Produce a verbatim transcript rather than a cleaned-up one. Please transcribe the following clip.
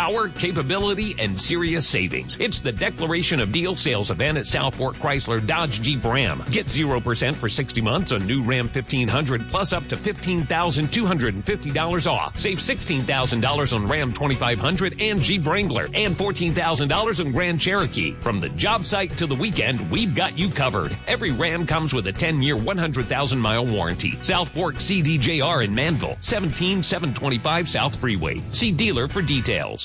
Power, capability, and serious savings. It's the Declaration of Deal sales event at South Fork Chrysler Dodge Jeep Ram. Get zero percent for sixty months on new Ram fifteen hundred plus up to fifteen thousand two hundred fifty dollars off. Save sixteen thousand dollars on Ram twenty-five hundred and Jeep Wrangler and fourteen thousand dollars on Grand Cherokee. From the job site to the weekend, we've got you covered. Every Ram comes with a ten-year, one hundred thousand mile warranty. South Fork C D J R in Manville, seventeen seven twenty-five South Freeway. See dealer for details.